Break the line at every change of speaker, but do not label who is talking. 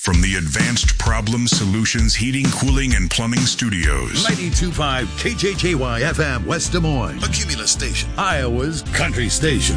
From the Advanced Problem Solutions Heating, Cooling, and Plumbing Studios.
92.5 KJJY FM, West Des Moines.
A Cumulus station.
Iowa's country station.